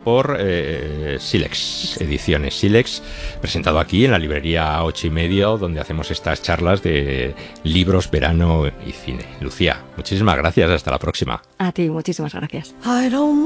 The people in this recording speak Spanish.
por Silex, Ediciones Silex, presentado aquí en la librería 8:30, donde hacemos estas charlas de libros, verano y cine. Lucía, muchísimas gracias, hasta la próxima. A ti, muchísimas gracias.